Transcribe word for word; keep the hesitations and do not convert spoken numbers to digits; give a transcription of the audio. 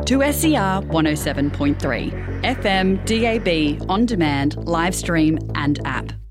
to S E R one oh seven point three, F M, D A B, on demand, live stream and app.